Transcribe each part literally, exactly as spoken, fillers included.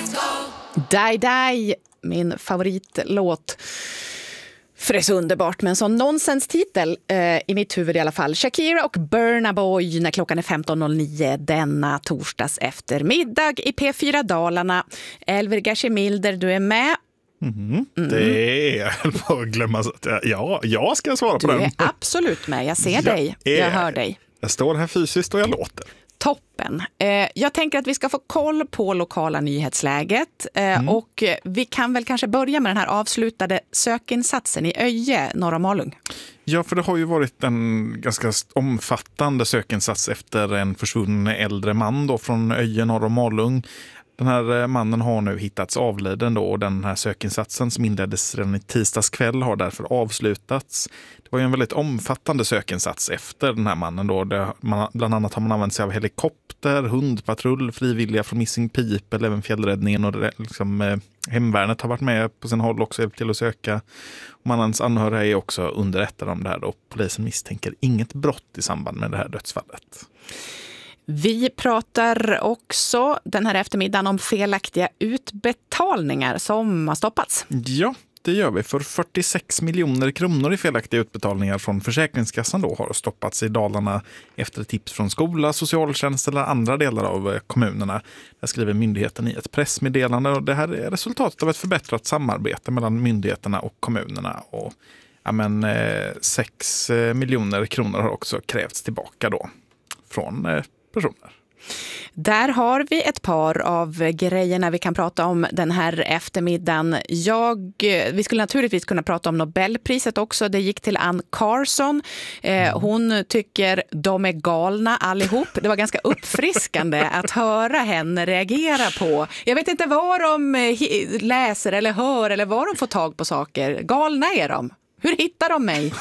Die Die, min favoritlåt. För det är så underbart med en sån nonsenstitel eh, i mitt huvud i alla fall. Shakira och Burna Boy när klockan är femton noll nio denna torsdags eftermiddag i P fyra Dalarna. Elver Gashemilder, du är med. Mm. Mm. Det är jag på att glömma. Ja, jag ska svara på du den. Du är absolut med, jag ser dig, jag, jag hör dig. Jag står här fysiskt och jag låter. Toppen. Eh, jag tänker att vi ska få koll på lokala nyhetsläget eh, mm. och vi kan väl kanske börja med den här avslutade sökinsatsen i Öje, norr om Malung. Ja, för det har ju varit en ganska omfattande sökinsats efter en försvunnen äldre man då från Öje, norr om Malung. Den här mannen har nu hittats avliden då och den här sökinsatsen som inleddes redan i tisdags kväll har därför avslutats. Det var ju en väldigt omfattande sökinsats efter den här mannen då. Det, man, bland annat har man använt sig av helikopter, hundpatrull, frivilliga från Missing People, även fjällräddningen och liksom, eh, hemvärnet har varit med på sin håll också hjälpt till att söka. Och mannens anhöriga är också underrättade om det här då. Polisen misstänker inget brott i samband med det här dödsfallet. Vi pratar också den här eftermiddagen om felaktiga utbetalningar som har stoppats. Ja, det gör vi. För fyrtiosex miljoner kronor i felaktiga utbetalningar från Försäkringskassan då har stoppats i Dalarna efter tips från skola, socialtjänst eller andra delar av kommunerna. Där skriver myndigheten i ett pressmeddelande och det här är resultatet av ett förbättrat samarbete mellan myndigheterna och kommunerna. Och ja, men, eh, sex miljoner kronor har också krävts tillbaka då från eh, personer. Där har vi ett par av grejerna vi kan prata om den här eftermiddagen. Jag, vi skulle naturligtvis kunna prata om Nobelpriset också. Det gick till Ann Carson. Eh, hon tycker de är galna allihop. Det var ganska uppfriskande att höra henne reagera på. Jag vet inte vad de läser eller hör eller vad de får tag på saker. Galna är de. Hur hittar de mig?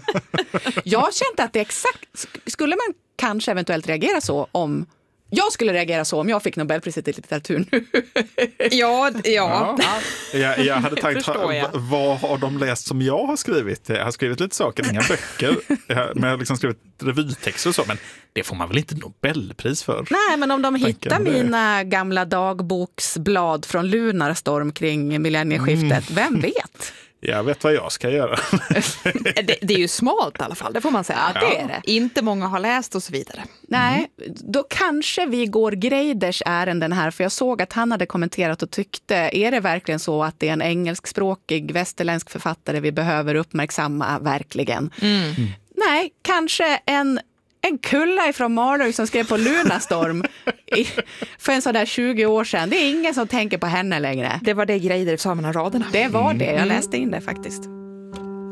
Jag kände att det exakt... Skulle man kanske eventuellt reagera så om... Jag skulle reagera så om jag fick Nobelpriset i litteratur nu. ja, ja. ja. Jag, jag hade tänkt, jag. vad har de läst som jag har skrivit? Jag har skrivit lite saker, inga böcker. Jag, men jag har liksom skrivit revytexter och så. Men det får man väl inte Nobelpris för? Nej, men om de hittar det. Mina gamla dagboksblad från Lunarstorm kring millennieskiftet, mm. vem vet? Jag vet vad jag ska göra. det, det är ju smalt i alla fall, det får man säga. Ja, det är det. Inte många har läst och så vidare. Nej, då kanske vi går Greiders ärenden här. För jag såg att han hade kommenterat och tyckte, är det verkligen så att det är en engelskspråkig västerländsk författare vi behöver uppmärksamma verkligen? Mm. Mm. Nej, kanske en... En kulla ifrån Malung som skrev på Lunarstorm i, för en sådär tjugo år sedan. Det är ingen som tänker på henne längre. Det var det Greider sa mellan raderna. Det var det, jag läste in det faktiskt.